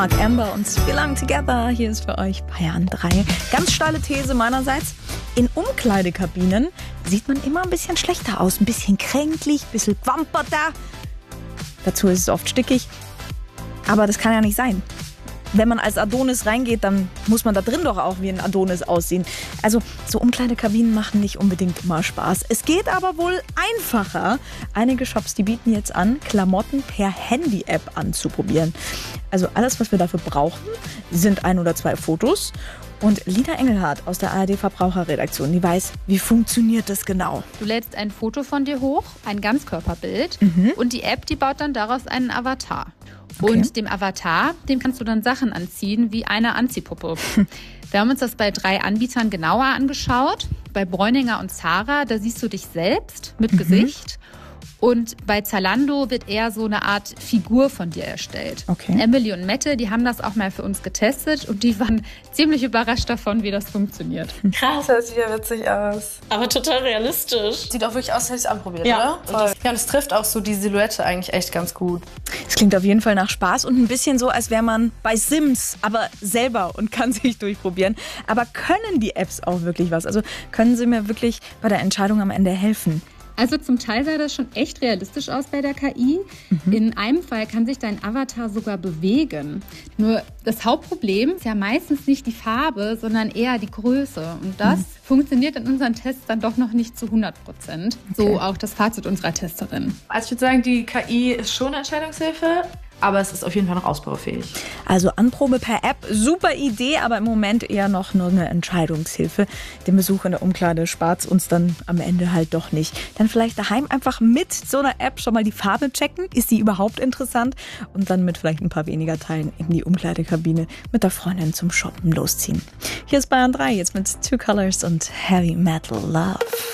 Mark Amber und We Belong Together. Hier ist für euch Bayern 3. Ganz steile These meinerseits. In Umkleidekabinen sieht man immer ein bisschen schlechter aus. Ein bisschen kränklich, ein bisschen gewamperter. Dazu ist es oft stickig. Aber das kann ja nicht sein. Wenn man als Adonis reingeht, dann muss man da drin doch auch wie ein Adonis aussehen. Also so Umkleidekabinen machen nicht unbedingt immer Spaß. Es geht aber wohl einfacher. Einige Shops, die bieten jetzt an, Klamotten per Handy-App anzuprobieren. Also alles, was wir dafür brauchen, sind 1 oder 2 Fotos. Und Lina Engelhardt aus der ARD-Verbraucherredaktion, die weiß, wie funktioniert das genau. Du lädst ein Foto von dir hoch, ein Ganzkörperbild und die App, die baut dann daraus einen Avatar. Okay. Und dem Avatar, dem kannst du dann Sachen anziehen wie eine Anziehpuppe. Wir haben uns das bei 3 Anbietern genauer angeschaut. Bei Bräuninger und Zara, da siehst du dich selbst mit Gesicht. Und bei Zalando wird eher so eine Art Figur von dir erstellt. Okay. Emily und Mette, die haben das auch mal für uns getestet und die waren ziemlich überrascht davon, wie das funktioniert. Krass, das sieht ja witzig aus. Aber total realistisch. Sieht auch wirklich aus, als hätte ich es anprobiert, Ja. oder? Voll. Ja, und es trifft auch so die Silhouette eigentlich echt ganz gut. Es klingt auf jeden Fall nach Spaß und ein bisschen so, als wäre man bei Sims, aber selber und kann sich durchprobieren. Aber können die Apps auch wirklich was? Also können sie mir wirklich bei der Entscheidung am Ende helfen? Also zum Teil sah das schon echt realistisch aus bei der KI. In einem Fall kann sich dein Avatar sogar bewegen. Nur das Hauptproblem ist ja meistens nicht die Farbe, sondern eher die Größe. Und das funktioniert in unseren Tests dann doch noch nicht zu 100%. So auch das Fazit unserer Testerin. Also ich würde sagen, die KI ist schon Entscheidungshilfe, aber es ist auf jeden Fall noch ausbaufähig. Also Anprobe per App, super Idee, aber im Moment eher noch nur eine Entscheidungshilfe. Den Besuch in der Umkleide spart uns dann am Ende halt doch nicht. Dann vielleicht daheim einfach mit so einer App schon mal die Farbe checken. Ist die überhaupt interessant? Und dann mit vielleicht ein paar weniger Teilen in die Umkleidekabine mit der Freundin zum Shoppen losziehen. Hier ist Bayern 3, jetzt mit Two Colors und Heavy Metal Love.